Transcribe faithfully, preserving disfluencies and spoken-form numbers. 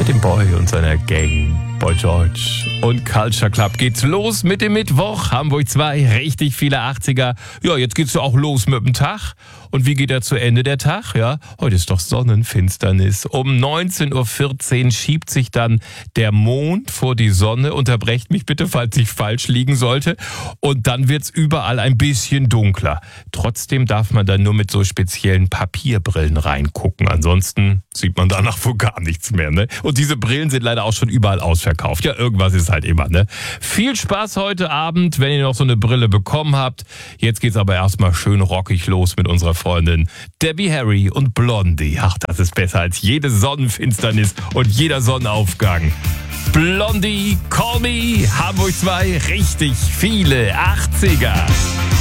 Mit dem Boy und seiner Gang. Boy George und Culture Club geht's los mit dem Mittwoch. Hamburg zwei, richtig viele achtziger. Ja, jetzt geht's ja auch los mit dem Tag. Und wie geht er zu Ende der Tag? Ja, heute ist doch Sonnenfinsternis. Um neunzehn Uhr vierzehn schiebt sich dann der Mond vor die Sonne. Unterbrecht mich bitte, falls ich falsch liegen sollte. Und dann wird's überall ein bisschen dunkler. Trotzdem darf man dann nur mit so speziellen Papierbrillen reingucken. Ansonsten sieht man danach wohl gar nichts mehr, ne? Und diese Brillen sind leider auch schon überall ausverkauft. Ja, irgendwas ist halt immer, ne? Viel Spaß heute Abend, wenn ihr noch so eine Brille bekommen habt. Jetzt geht's aber erstmal schön rockig los mit unserer Freundin Debbie Harry und Blondie. Ach, das ist besser als jede Sonnenfinsternis und jeder Sonnenaufgang. Blondie, Call Me, Hamburg zwei, richtig viele achtziger.